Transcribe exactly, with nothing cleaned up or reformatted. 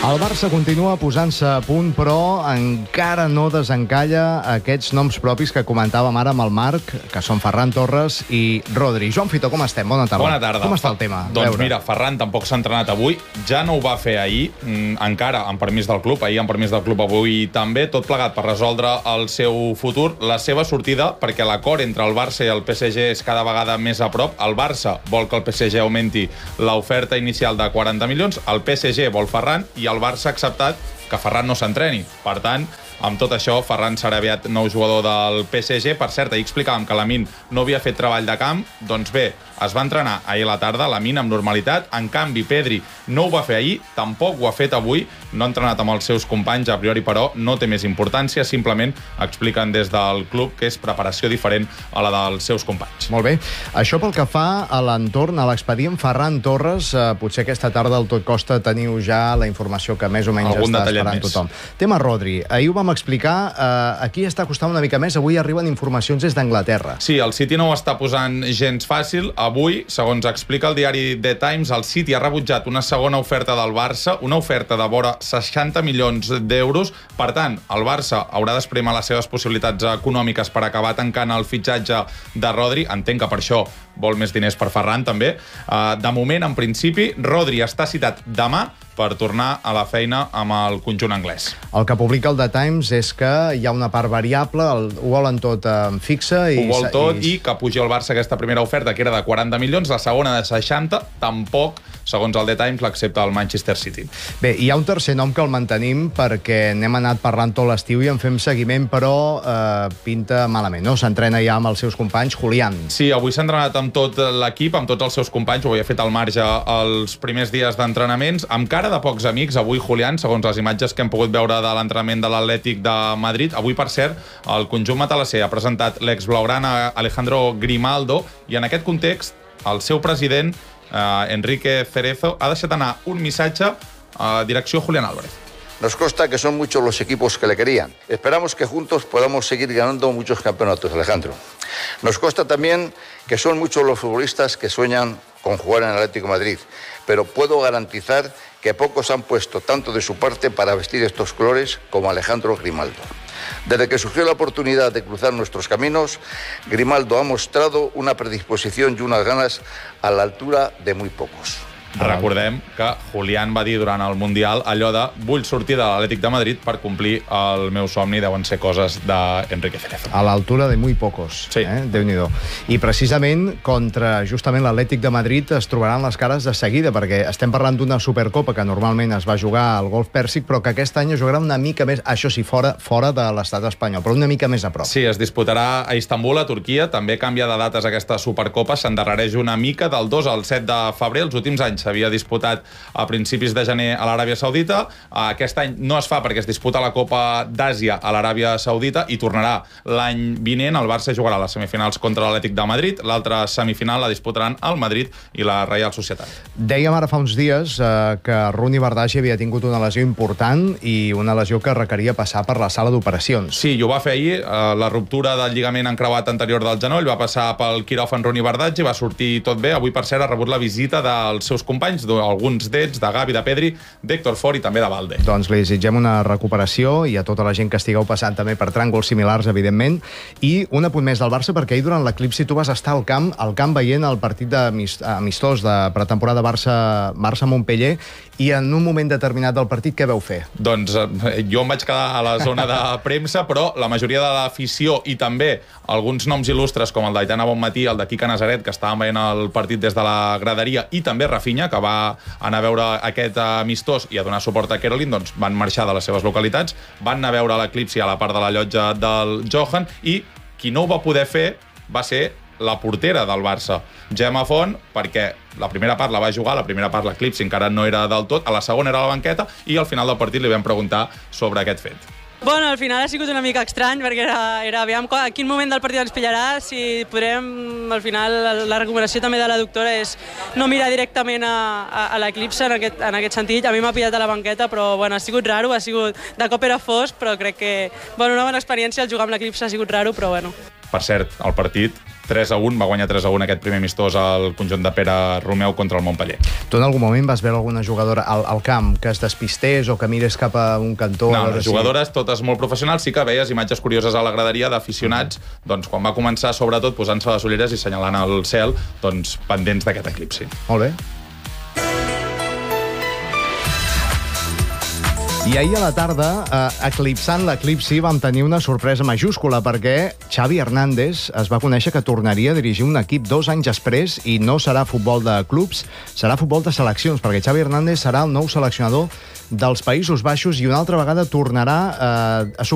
El Barça continua posant-se a punt, però encara no desencalla aquests noms propis que comentàvem ara amb el Marc, que són Ferran Torres i Rodri. Joan Fito, com estem? Bona tarda. Bona tarda. Com està el tema? Doncs mira, Ferran tampoc s'ha entrenat avui, ja no ho va fer ahir, encara amb permís del club, ahir amb permís del club, avui també, tot plegat per resoldre el seu futur, la seva sortida, perquè l'acord entre el Barça i el P S G és cada vegada més a prop. El Barça vol que el P S G augmenti l'oferta inicial de quaranta milions, el P S G vol Ferran i el Barça ha acceptat que Ferran no s'entreni. Per tant, amb tot això, Ferran serà aviat nou jugador del P S G. Per cert, ahir explicàvem que Lamine no havia fet treball de camp. Doncs bé, es va entrenar ahir a la tarda, Lamine amb normalitat. En canvi, Pedri no ho va fer ahir, tampoc ho ha fet avui. No ha entrenat amb els seus companys, a priori, però no té més importància. Simplement expliquen des del club que és preparació diferent a la dels seus companys. Molt bé. Això pel que fa a l'entorn, a l'expedient Ferran Torres, eh, potser aquesta tarda al Tot Costa teniu ja la informació que més o menys Algun està esperant més. tothom. Tema Rodri. Ahir ho vam explicar, eh, aquí està costant una mica més. Avui arriben informacions des d'Anglaterra. Sí, el City no ho està posant gens fàcil. Avui, segons explica el diari The Times, el City ha rebutjat una segona oferta del Barça, una oferta de vora seixanta milions d'euros. Per tant, el Barça haurà d'esprémer les seves possibilitats econòmiques per acabar tancant el fitxatge de Rodri. Entenc que per això vol més diners per Ferran, també. De moment, en principi, Rodri està citat demà per tornar a la feina amb el conjunt anglès. El que publica el The Times és que hi ha una part variable, el, ho volen tot en fixa. I, ho vol tot i... i i que pugi al Barça aquesta primera oferta, que era de quaranta milions, la segona de seixanta, tampoc, segons el The Times, l'accepta el Manchester City. Bé, hi ha un tercer nom que el mantenim perquè n'hem anat parlant tot l'estiu i en fem seguiment, però eh, pinta malament, no? S'entrena ja amb els seus companys, Julián. Sí, avui s'ha entrenat amb tot l'equip, amb tots els seus companys, ho havia fet al marge els primers dies d'entrenaments, amb cara de pocs amics. Avui Julián, segons les imatges que hem pogut veure de l'entrenament de l'Atlètic de Madrid, avui, per cert, el conjunt matalasser ha presentat l'ex-blaugrana Alejandro Grimaldo i en aquest context el seu president, eh, Enrique Cerezo, ha deixat anar un missatge a direcció Julián Álvarez. Nos consta que son muchos los equipos que le querían. Esperamos que juntos podamos seguir ganando muchos campeonatos, Alejandro. Nos consta también que son muchos los futbolistas que sueñan con jugar en el Atlético de Madrid, pero puedo garantizar que pocos han puesto tanto de su parte para vestir estos colores como Alejandro Grimaldo. Desde que surgió la oportunidad de cruzar nuestros caminos, Grimaldo ha mostrado una predisposición y unas ganas a la altura de muy pocos. Recordem que Julián va dir durant el Mundial allò de vull sortir de l'Atlètic de Madrid per complir el meu somni, deuen ser coses d'Enrique Cerezo. A l'altura de muy pocos. Sí. Eh? Déu-n'hi-do. I precisament contra justament l'Atlètic de Madrid es trobaran les cares de seguida, perquè estem parlant d'una Supercopa que normalment es va jugar al Golf Pèrsic, però que aquest any es jugarà una mica més, això sí, fora, fora de l'estat espanyol, però una mica més a prop. Sí, es disputarà a Istanbul, a Turquia. També canvia de dates aquesta Supercopa, s'endarrereix una mica del dos al set de febrer. Els últims anys s'havia disputat a principis de gener a l'Aràbia Saudita. Aquest any no es fa perquè es disputa la Copa d'Àsia a l'Aràbia Saudita i tornarà l'any vinent. El Barça jugarà les semifinals contra l'Atlètic de Madrid. L'altra semifinal la disputaran el Madrid i la Real Societat. Dèiem ara fa uns dies eh, que Rooney Bardghji havia tingut una lesió important i una lesió que requeria passar per la sala d'operacions. Sí, i ho va fer ahir. Eh, la ruptura del lligament encreuat anterior del genoll va passar pel quiròfan Rooney Bardghji, va sortir tot bé. Avui, per cert, ha rebut la visita dels seus companys, alguns d'ells, de Gavi, de Pedri, d'Héctor Ford i també de Valde. Doncs li desitgem una recuperació i a tota la gent que estigueu passant també per tràngols similars, evidentment. I un apunt més del Barça, perquè ahir durant l'eclipsi tu vas estar al camp, al camp veient el partit amistós de pretemporada Barça-Montpellier i en un moment determinat del partit què veu fer? Doncs eh, jo em vaig quedar a la zona de premsa, però la majoria de l'afició i també alguns noms il·lustres com el d'Aitana Bonmatí, el de Quique Nazaret, que estaven veient el partit des de la graderia, i també Rafinha, que va anar a veure aquest amistós i a donar suport a Caroline, doncs van marxar de les seves localitats, van anar a veure l'eclipsi a la part de la llotja del Johan i qui no ho va poder fer va ser la portera del Barça, Gemma Font, perquè la primera part la va jugar, la primera part l'eclipsi encara no era del tot, a la segona era a la banqueta i al final del partit li vam preguntar sobre aquest fet. Bueno, al final ha sigut una mica estrany perquè era, era aviam a quin moment del partit ens pillarà, si podrem, al final la recomanació també de la doctora és no mirar directament a, a, a l'eclipse en, aquest, en aquest sentit. A mi m'ha pillat a la banqueta, però bueno, ha sigut raro, ha sigut, de cop era fosc, però crec que bueno, una bona experiència, el jugar amb l'eclipse ha sigut raro, però bueno. Per cert, el partit tres a un, va guanyar tres a un aquest primer amistós al conjunt de Pere Romeu contra el Montpeller. Tu en algun moment vas veure alguna jugadora al, al camp que es despistés o que mirés cap a un cantó? No, a les si... jugadores, totes molt professionals, sí que veies imatges curioses a la graderia d'aficionats, mm. doncs quan va començar, sobretot, posant-se les ulleres i senyalant el cel, doncs pendents d'aquest eclipsi. Molt bé. I ahir a la tarda, eh, eclipsant l'eclipsi, vam tenir una sorpresa majúscula perquè Xavi Hernández es va conèixer que tornaria a dirigir un equip dos anys després i no serà futbol de clubs, serà futbol de seleccions, perquè Xavi Hernández serà el nou seleccionador dels Països Baixos i una altra vegada tornarà eh, a